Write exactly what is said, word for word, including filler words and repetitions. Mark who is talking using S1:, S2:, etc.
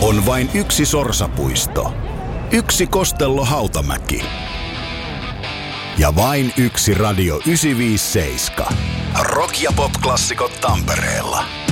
S1: On vain yksi sorsapuisto, yksi Kostello Hautamäki ja vain yksi Radio yhdeksänsataaviisikymmentäseitsemän. Rock- ja pop-klassikot Tampereella.